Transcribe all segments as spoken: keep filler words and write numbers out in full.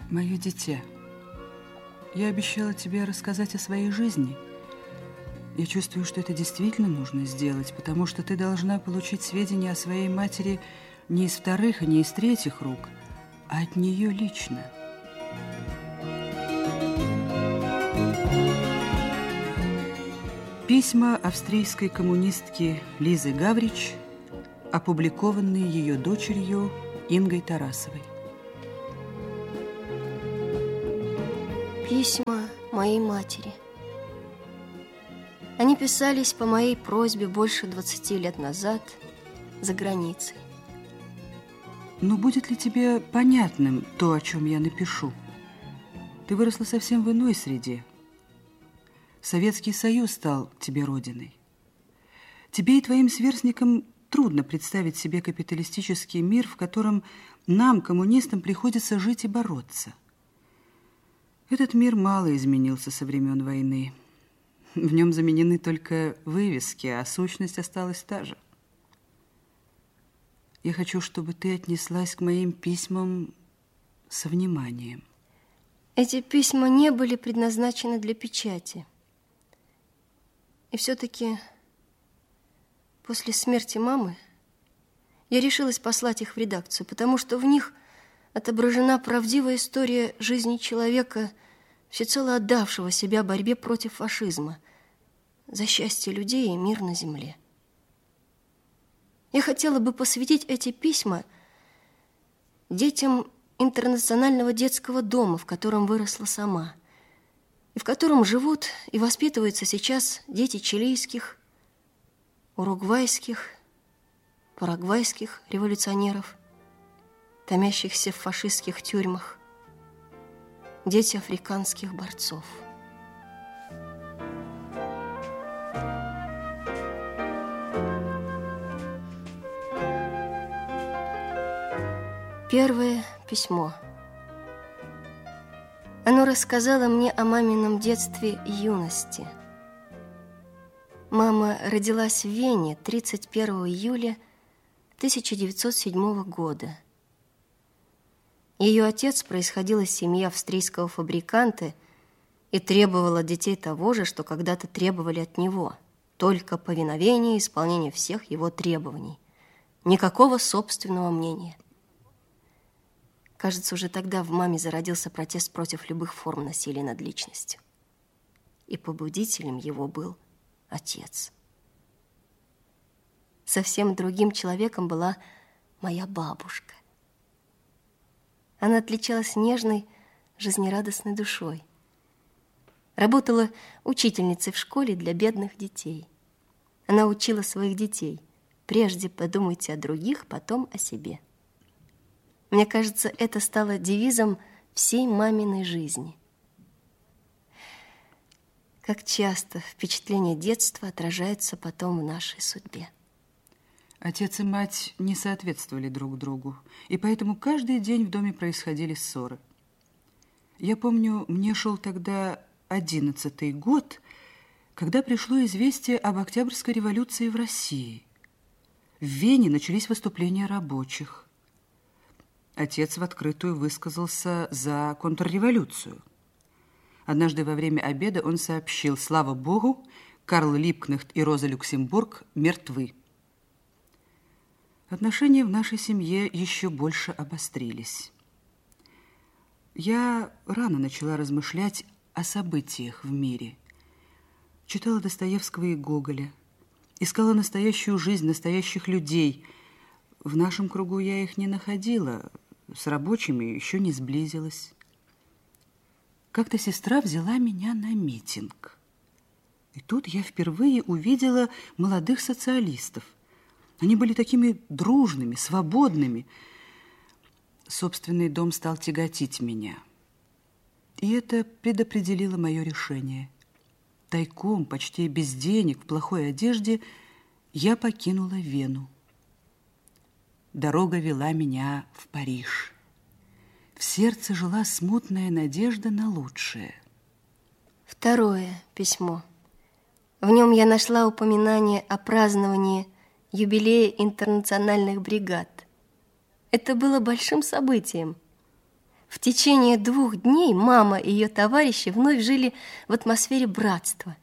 Мое дитя, я обещала тебе рассказать о своей жизни. Я чувствую, что это действительно нужно сделать, потому что ты должна получить сведения о своей матери не из вторых и не из третьих рук, а от нее лично. Письма австрийской коммунистки Лизы Гаврич, опубликованные ее дочерью Ингой Тарасовой. Письма моей матери. Они писались по моей просьбе больше двадцати лет назад за границей. Но будет ли тебе понятным то, о чем я напишу? Ты выросла совсем в иной среде. Советский Союз стал тебе родиной. Тебе и твоим сверстникам трудно представить себе капиталистический мир, в котором нам, коммунистам, приходится жить и бороться. Этот мир мало изменился со времен войны. В нем заменены только вывески, а сущность осталась та же. Я хочу, чтобы ты отнеслась к моим письмам со вниманием. Эти письма не были предназначены для печати. И все-таки после смерти мамы я решилась послать их в редакцию, потому что в них отображена правдивая история жизни человека, всецело отдавшего себя борьбе против фашизма, за счастье людей и мир на земле. Я хотела бы посвятить эти письма детям интернационального детского дома, в котором выросла сама, и в котором живут и воспитываются сейчас дети чилийских, уругвайских, парагвайских революционеров, томящихся в фашистских тюрьмах, дети африканских борцов. Первое письмо. Оно рассказало мне о мамином детстве и юности. Мама родилась в Вене тридцать первого июля тысяча девятьсот седьмого года. Ее отец происходил из семьи австрийского фабриканта и требовал от детей того же, что когда-то требовали от него. Только повиновение и исполнение всех его требований. Никакого собственного мнения. Кажется, уже тогда в маме зародился протест против любых форм насилия над личностью. И побудителем его был отец. Совсем другим человеком была моя бабушка. Она отличалась нежной, жизнерадостной душой. Работала учительницей в школе для бедных детей. Она учила своих детей: прежде подумайте о других, потом о себе. Мне кажется, это стало девизом всей маминой жизни. Как часто впечатление детства отражается потом в нашей судьбе. Отец и мать не соответствовали друг другу, и поэтому каждый день в доме происходили ссоры. Я помню, мне шел тогда одиннадцатый год, когда пришло известие об Октябрьской революции в России. В Вене начались выступления рабочих. Отец в открытую высказался за контрреволюцию. Однажды во время обеда он сообщил: слава Богу, Карл Липкнехт и Роза Люксембург мертвы. Отношения в нашей семье еще больше обострились. Я рано начала размышлять о событиях в мире. Читала Достоевского и Гоголя, искала настоящую жизнь настоящих людей. В нашем кругу я их не находила, с рабочими еще не сблизилась. Как-то сестра взяла меня на митинг. И тут я впервые увидела молодых социалистов. Они были такими дружными, свободными. Собственный дом стал тяготить меня. И это предопределило мое решение. Тайком, почти без денег, в плохой одежде, я покинула Вену. Дорога вела меня в Париж. В сердце жила смутная надежда на лучшее. Второе письмо. В нем я нашла упоминание о праздновании юбилея интернациональных бригад. Это было большим событием. В течение двух дней мама и ее товарищи вновь жили в атмосфере братства.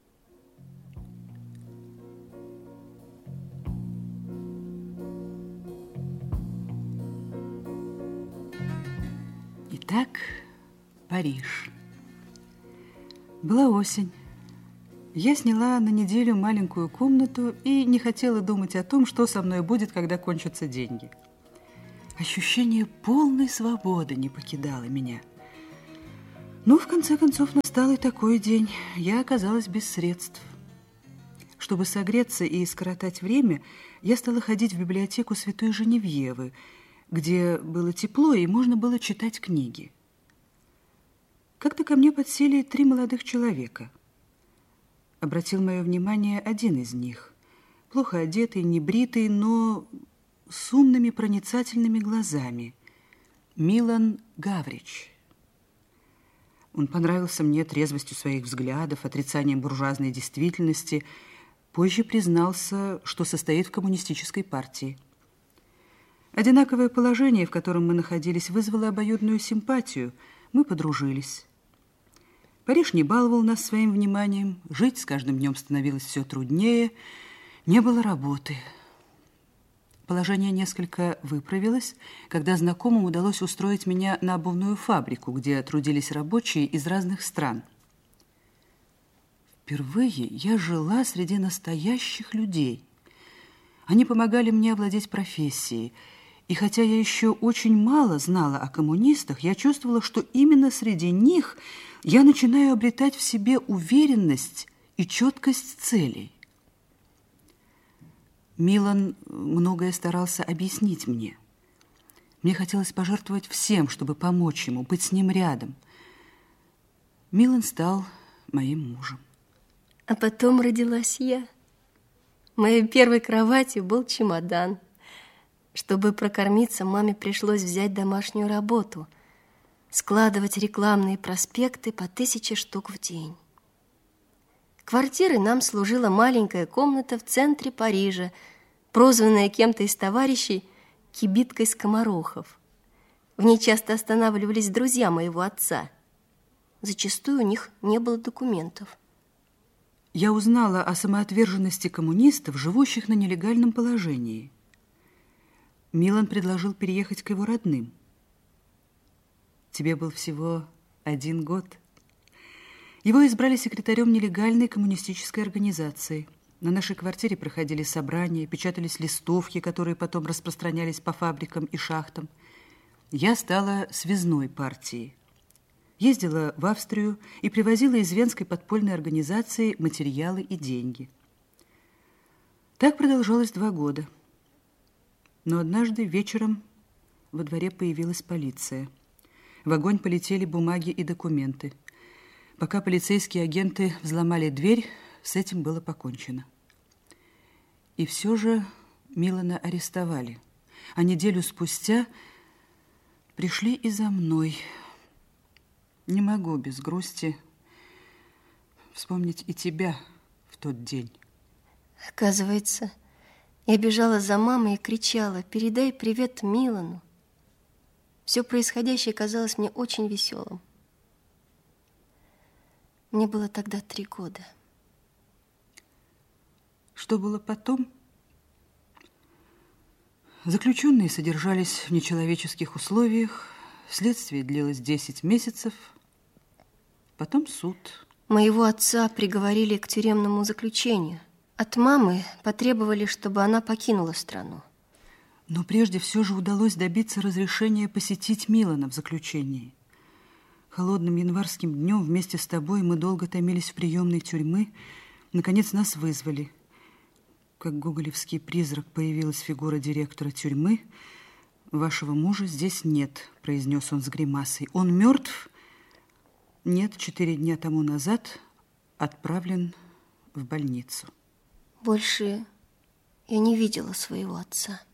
Итак, Париж. Была осень. Я сняла на неделю маленькую комнату и не хотела думать о том, что со мной будет, когда кончатся деньги. Ощущение полной свободы не покидало меня. Но, в конце концов, настал и такой день. Я оказалась без средств. Чтобы согреться и скоротать время, я стала ходить в библиотеку Святой Женевьевы, где было тепло и можно было читать книги. Как-то ко мне подсели три молодых человека. Обратил мое внимание один из них, плохо одетый, небритый, но с умными проницательными глазами. Милан Гаврич. Он понравился мне трезвостью своих взглядов, отрицанием буржуазной действительности. Позже признался, что состоит в коммунистической партии. Одинаковое положение, в котором мы находились, вызвало обоюдную симпатию. Мы подружились. Париж не баловал нас своим вниманием. Жить с каждым днем становилось все труднее. Не было работы. Положение несколько выправилось, когда знакомым удалось устроить меня на обувную фабрику, где трудились рабочие из разных стран. Впервые я жила среди настоящих людей. Они помогали мне овладеть профессией. И хотя я еще очень мало знала о коммунистах, я чувствовала, что именно среди них я начинаю обретать в себе уверенность и четкость целей. Милан многое старался объяснить мне. Мне хотелось пожертвовать всем, чтобы помочь ему, быть с ним рядом. Милан стал моим мужем. А потом родилась я. Моей первой кроватью был чемодан. Чтобы прокормиться, маме пришлось взять домашнюю работу – складывать рекламные проспекты по тысяче штук в день. Квартирой нам служила маленькая комната в центре Парижа, прозванная кем-то из товарищей кибиткой скоморохов. В ней часто останавливались друзья моего отца. Зачастую у них не было документов. Я узнала о самоотверженности коммунистов, живущих на нелегальном положении. Милан предложил переехать к его родным. Тебе был всего один год. Его избрали секретарем нелегальной коммунистической организации. На нашей квартире проходили собрания, печатались листовки, которые потом распространялись по фабрикам и шахтам. Я стала связной партии. Ездила в Австрию и привозила из Венской подпольной организации материалы и деньги. Так продолжалось два года. Но однажды вечером во дворе появилась полиция. В огонь полетели бумаги и документы. Пока полицейские агенты взломали дверь, с этим было покончено. И все же Милана арестовали. А неделю спустя пришли и за мной. Не могу без грусти вспомнить и тебя в тот день. Оказывается, я бежала за мамой и кричала: «Передай привет Милану». Все происходящее казалось мне очень веселым. Мне было тогда три года. Что было потом? Заключенные содержались в нечеловеческих условиях. Следствие длилось десять месяцев. Потом суд. Моего отца приговорили к тюремному заключению. От мамы потребовали, чтобы она покинула страну. Но прежде все же удалось добиться разрешения посетить Милана в заключении. Холодным январским днем вместе с тобой мы долго томились в приемной тюрьмы. Наконец нас вызвали. Как гоголевский призрак появилась фигура директора тюрьмы. «Вашего мужа здесь нет», — произнес он с гримасой. «Он мертв?» «Нет, четыре дня тому назад отправлен в больницу». Больше я не видела своего отца.